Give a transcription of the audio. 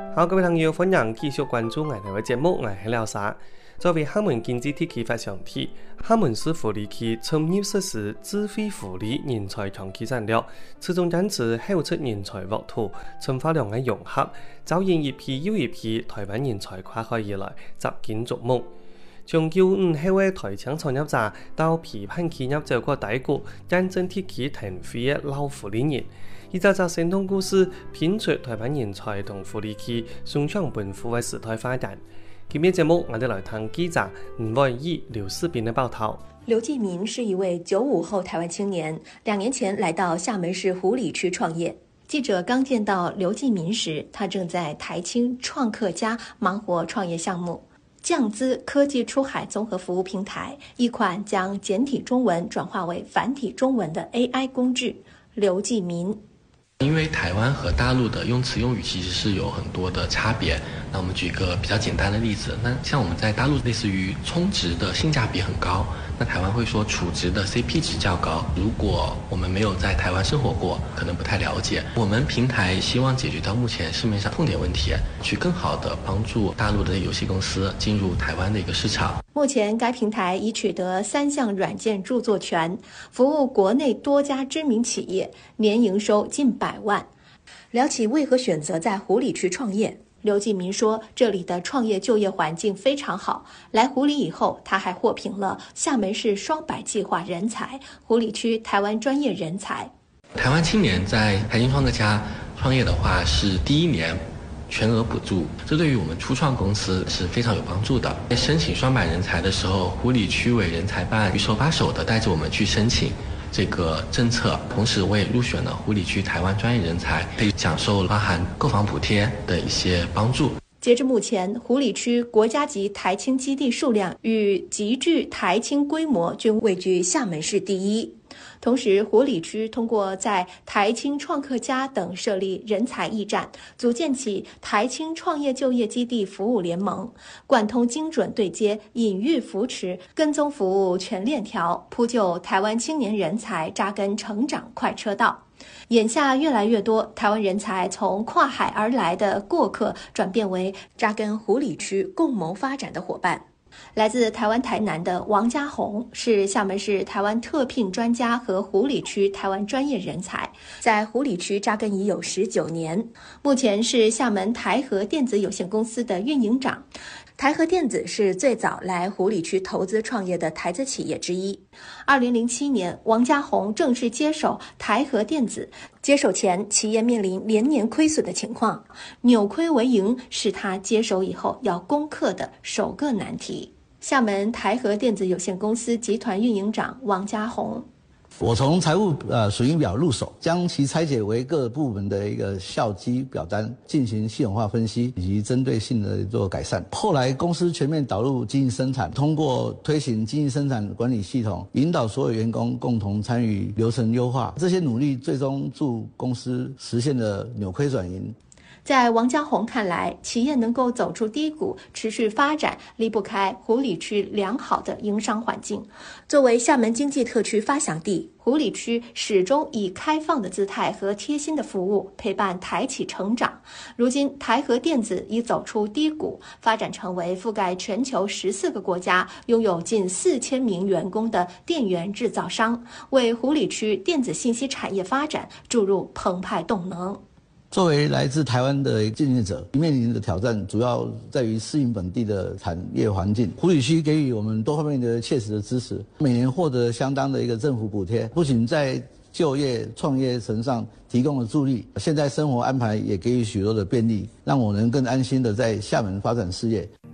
好，各位朋友，歡迎繼續關注我哋嘅節目，我係廖沙。作為廈門經濟體啟發上體，廈門市福利區從業實施智慧福利人才長期戰略，始終堅持後出人才沃土，從化量嘅融合，招引一批又一批台灣人才跨海而來，集見矚目。從95後嘅台青創業者到批判企業走過低谷，認真貼起騰飛嘅老福利人，一則則生動故事拼出台灣人才同福利區雙向奔赴嘅時代發展。今日節目我哋來聽記者吳偉義、劉世斌的報道。 劉繼民是一位95後台灣青年，2年前來到廈門市湖里區創業。記者剛見到劉繼民時，他正在台青創客家忙活創業項目降資科技出海綜合服務平台，一款將簡體中文轉化為繁體中文的 AI 工具。劉繼民因為台灣和大陸的用詞用語其實是有很多的差別，那我們舉一個比較簡單的例子，那像我們在大陸類似於充值的性價比很高，那台灣會說儲值的 CP 值較高。如果我們沒有在台灣生活過，可能不太了解。我們平台希望解決到目前市面上痛點問題，去更好的幫助大陸的遊戲公司進入台灣的一個市場。 目前該平台已取得3項軟件著作權，服務國內多家知名企業，年營收近100萬。聊起為何選擇在湖里區創業，劉繼民說這裡的創業就業環境非常好。來湖里以後，他還獲評了廈門市雙百計劃人才，湖里區台灣專業人才。 台灣青年在台青創客家創業的話，是第1年全額補助，這對於我們初創公司是非常有幫助的。在申請雙百人才的時候，湖里區委人才辦手把手的帶着我們去申請這個政策，同時我也入選了湖里區台灣專業人才，可以享受包含購房補貼的一些幫助。 截至目前，湖里區國家級台青基地數量與集聚台青規模均位居廈門市第1。同時，湖里區通過在台青創客家等設立人才驛站，組建起台青創業就業基地服務聯盟，貫通精準對接、隱喻扶持、跟蹤服務全鏈條，鋪就台灣青年人才扎根成長快車道。眼下越來越多台灣人才從跨海而來的過客，轉變為扎根湖里區共謀發展的夥伴。來自台灣台南的王家宏是廈門市台灣特聘專家和湖里區台灣專業人才，在湖里區扎根已有19年，目前是廈門台和電子有限公司的運營長。台和電子是最早來湖里區投資創業的台資企業之一。2007年，王家宏正式接手台和電子，接手前企業面臨連年虧損的情況，扭虧為盈是他接手以後要攻克的首個難題。廈門台和電子有限公司集團運營長王家宏， 我從財務損益表入手，將其拆解為各部門的一個效績表單，進行系統化分析以及針對性的做改善。後來公司全面導入經營生產，通過推行經營生產管理系統，引導所有員工共同參與流程優化。這些努力最終助公司實現了扭虧轉盈。 在王家宏看來，企業能夠走出低谷，持續發展，離不開湖里區良好的營商環境。作為廈門經濟特區發祥地，湖里區始終以開放的姿態和貼心的服務陪伴台企成長。如今，台和電子已走出低谷，發展成為覆蓋全球14個國家、擁有近4000名員工的電源製造商，為湖里區電子信息產業發展注入澎湃動能。 作為來自台灣的競業者，面臨的挑戰主要在於適應本地的產業環境。湖里區給予我們多方面的切實的支持，每年獲得相當的一個政府補貼，不僅在就業創業層上提供了助力，現在生活安排也給予許多的便利，讓我能更安心的在廈門發展事業。